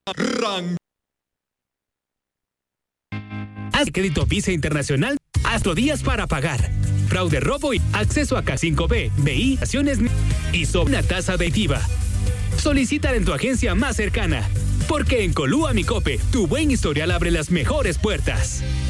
Haz crédito Visa Internacional, hazlo días para pagar. Fraude, robo y acceso a K5B, BI, acciones y sobre una tasa adictiva. Solicítala en tu agencia más cercana. Porque en Colúa Mi Cope, tu buen historial abre las mejores puertas.